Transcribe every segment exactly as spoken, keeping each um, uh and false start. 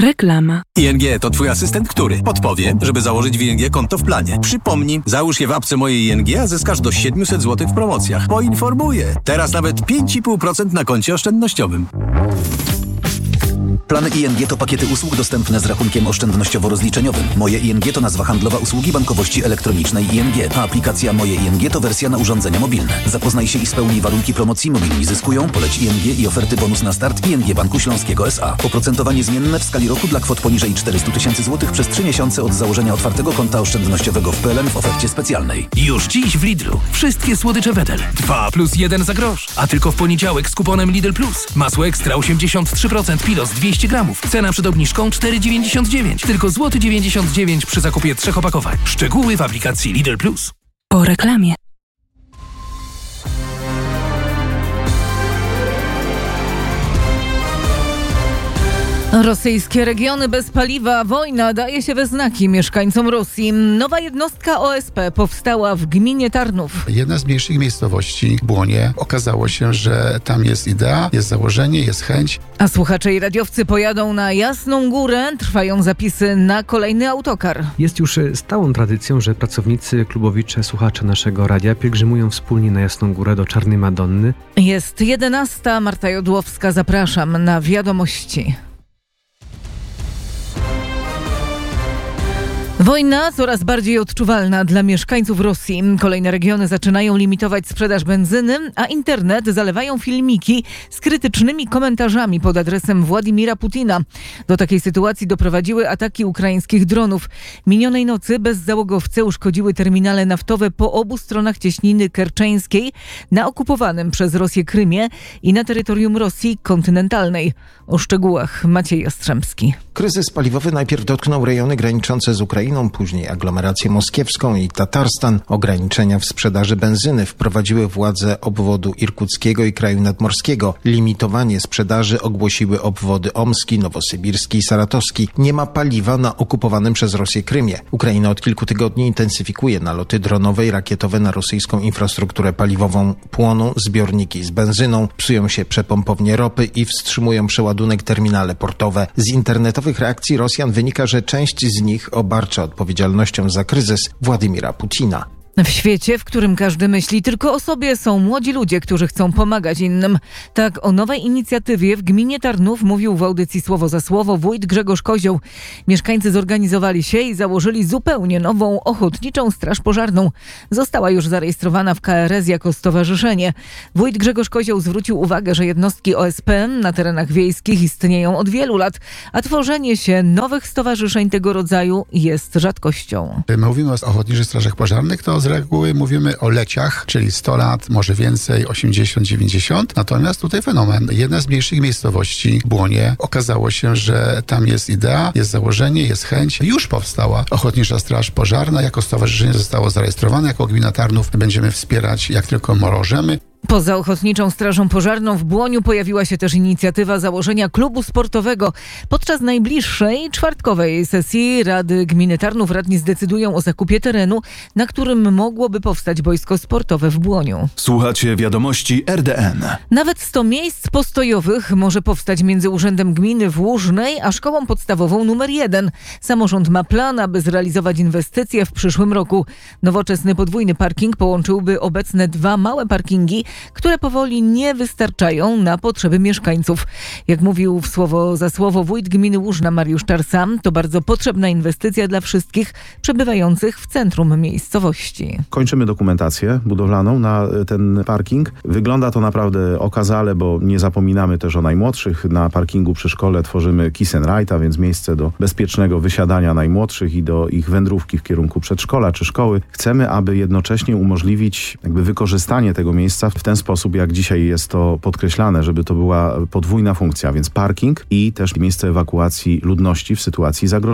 Reklama. I N G to twój asystent, który podpowie, żeby założyć w I N G konto w planie. Przypomnij, załóż je w apce mojej I N G, a zyskasz do siedemset złotych w promocjach. Poinformuję. Teraz nawet pięć i pół procent na koncie oszczędnościowym. Plany I N G to pakiety usług dostępne z rachunkiem oszczędnościowo-rozliczeniowym. Moje I N G to nazwa handlowa usługi bankowości elektronicznej I N G, a aplikacja Moje I N G to wersja na urządzenia mobilne. Zapoznaj się i spełnij warunki promocji Mobilni Zyskują, poleć I N G i oferty bonus na start I N G Banku Śląskiego S A. Oprocentowanie zmienne w skali roku dla kwot poniżej czterysta tysięcy złotych przez trzy miesiące od założenia otwartego konta oszczędnościowego w P L N w ofercie specjalnej. Już dziś w Lidlu. Wszystkie słodycze Wedel. dwa plus jeden za grosz. A tylko w poniedziałek z kuponem Lidl Plus. Masło ekstra osiemdziesiąt trzy procent Pilos dwieście gramów. Cena przed obniżką cztery dziewięćdziesiąt dziewięć. Tylko złoty dziewięćdziesiąt dziewięć przy zakupie trzech opakowań. Szczegóły w aplikacji Lidl Plus. Po reklamie. Rosyjskie regiony bez paliwa. Wojna daje się we znaki mieszkańcom Rosji. Nowa jednostka O S P powstała w gminie Tarnów. Jedna z mniejszych miejscowości, Błonie. Okazało się, że tam jest idea, jest założenie, jest chęć. A słuchacze i radiowcy pojadą na Jasną Górę. Trwają zapisy na kolejny autokar. Jest już stałą tradycją, że pracownicy, klubowicze, słuchacze naszego radia pielgrzymują wspólnie na Jasną Górę do Czarnej Madonny. Jest jedenasta. Marta Jodłowska. Zapraszam na wiadomości. Wojna coraz bardziej odczuwalna dla mieszkańców Rosji. Kolejne regiony zaczynają limitować sprzedaż benzyny, a internet zalewają filmiki z krytycznymi komentarzami pod adresem Władimira Putina. Do takiej sytuacji doprowadziły ataki ukraińskich dronów. Minionej nocy bezzałogowce uszkodziły terminale naftowe po obu stronach cieśniny kerczeńskiej na okupowanym przez Rosję Krymie i na terytorium Rosji kontynentalnej. O szczegółach Maciej Jastrzębski. Kryzys paliwowy najpierw dotknął rejony graniczące z Ukrainą, później aglomerację moskiewską i Tatarstan. Ograniczenia w sprzedaży benzyny wprowadziły władze obwodu irkuckiego i kraju nadmorskiego. Limitowanie sprzedaży ogłosiły obwody omski, nowosybirski i saratowski. Nie ma paliwa na okupowanym przez Rosję Krymie. Ukraina od kilku tygodni intensyfikuje naloty dronowe i rakietowe na rosyjską infrastrukturę paliwową. Płoną zbiorniki z benzyną, psują się przepompownie ropy i wstrzymują przeładunek terminale portowe. Z internetowych reakcji Rosjan wynika, że część z nich obarcza odpowiedzialnością za kryzys Władimira Putina. W świecie, w którym każdy myśli tylko o sobie, są młodzi ludzie, którzy chcą pomagać innym. Tak o nowej inicjatywie w gminie Tarnów mówił w audycji Słowo za Słowo wójt Grzegorz Kozioł. Mieszkańcy zorganizowali się i założyli zupełnie nową ochotniczą straż pożarną. Została już zarejestrowana w K R S jako stowarzyszenie. Wójt Grzegorz Kozioł zwrócił uwagę, że jednostki O S P na terenach wiejskich istnieją od wielu lat, a tworzenie się nowych stowarzyszeń tego rodzaju jest rzadkością. My mówimy o ochotniczych strażach pożarnych, to z reguły mówimy o leciach, czyli sto lat, może więcej, osiemdziesiąt dziewięćdziesiąt. Natomiast tutaj fenomen. Jedna z mniejszych miejscowości, Błonie, okazało się, że tam jest idea, jest założenie, jest chęć. Już powstała Ochotnicza Straż Pożarna. Jako stowarzyszenie zostało zarejestrowane. Jako gmina Tarnów będziemy wspierać jak tylko możemy. Poza Ochotniczą Strażą Pożarną w Błoniu pojawiła się też inicjatywa założenia klubu sportowego. Podczas najbliższej, czwartkowej sesji Rady Gminy Tarnów radni zdecydują o zakupie terenu, na którym mogłoby powstać boisko sportowe w Błoniu. Słuchacie wiadomości R D N. Nawet sto miejsc postojowych może powstać między Urzędem Gminy w Łużnej a Szkołą Podstawową numer jeden. Samorząd ma plan, aby zrealizować inwestycje w przyszłym roku. Nowoczesny podwójny parking połączyłby obecne dwa małe parkingi, które powoli nie wystarczają na potrzeby mieszkańców. Jak mówił w Słowo za Słowo wójt gminy Łużna Mariusz Czarsa, to bardzo potrzebna inwestycja dla wszystkich przebywających w centrum miejscowości. Kończymy dokumentację budowlaną na ten parking. Wygląda to naprawdę okazale, bo nie zapominamy też o najmłodszych. Na parkingu przy szkole tworzymy kiss and ride, a więc miejsce do bezpiecznego wysiadania najmłodszych i do ich wędrówki w kierunku przedszkola czy szkoły. Chcemy, aby jednocześnie umożliwić jakby wykorzystanie tego miejsca w ten sposób, jak dzisiaj jest to podkreślane, żeby to była podwójna funkcja, więc parking i też miejsce ewakuacji ludności w sytuacji zagrożenia.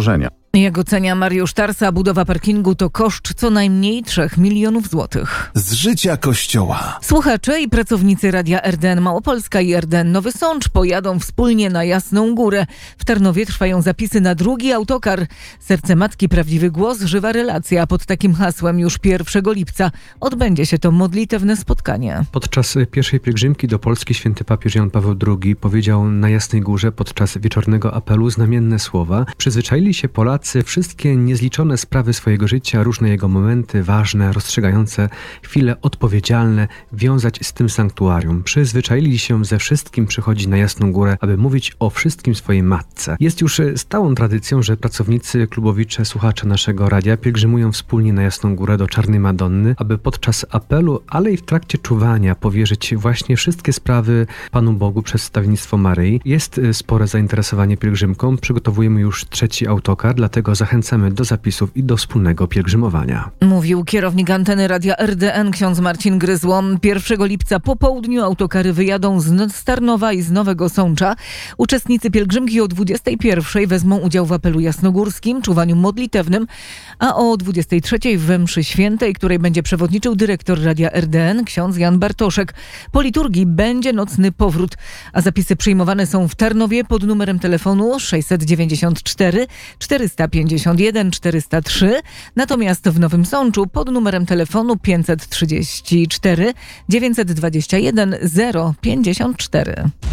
Jak ocenia Mariusz Tarsa, budowa parkingu to koszt co najmniej trzech milionów złotych. Z życia Kościoła. Słuchacze i pracownicy Radia R D N Małopolska i R D N Nowy Sącz pojadą wspólnie na Jasną Górę. W Tarnowie trwają zapisy na drugi autokar. Serce Matki, prawdziwy głos, żywa relacja. Pod takim hasłem już pierwszego lipca odbędzie się to modlitewne spotkanie. Podczas pierwszej pielgrzymki do Polski święty papież Jan Paweł drugi powiedział na Jasnej Górze podczas wieczornego apelu znamienne słowa. Przyzwyczaili się Polacy wszystkie niezliczone sprawy swojego życia, różne jego momenty, ważne, rozstrzygające, chwile odpowiedzialne, wiązać z tym sanktuarium. Przyzwyczaili się ze wszystkim przychodzić na Jasną Górę, aby mówić o wszystkim swojej matce. Jest już stałą tradycją, że pracownicy klubowicze, słuchacze naszego radia pielgrzymują wspólnie na Jasną Górę do Czarnej Madonny, aby podczas apelu, ale i w trakcie czuwania powierzyć właśnie wszystkie sprawy Panu Bogu przez wstawiennictwo Maryi. Jest spore zainteresowanie pielgrzymką. Przygotowujemy już trzeci autokar, dlatego zachęcamy do zapisów i do wspólnego pielgrzymowania. Mówił kierownik anteny Radia R D N ksiądz Marcin Gryzło. pierwszego lipca po południu autokary wyjadą z Tarnowa i z Nowego Sącza. Uczestnicy pielgrzymki o dwudziestej pierwszej wezmą udział w apelu jasnogórskim, czuwaniu modlitewnym, a o dwudziestej trzeciej w mszy świętej, której będzie przewodniczył dyrektor Radia R D N ksiądz Jan Bartoszek. Po liturgii będzie nocny powrót, a zapisy przyjmowane są w Tarnowie pod numerem telefonu sześćset dziewięćdziesiąt cztery czterysta pięćdziesiąt jeden czterysta trzy, natomiast w Nowym Sączu pod numerem telefonu pięćset trzydzieści cztery dziewięćset dwadzieścia jeden zero pięćdziesiąt cztery.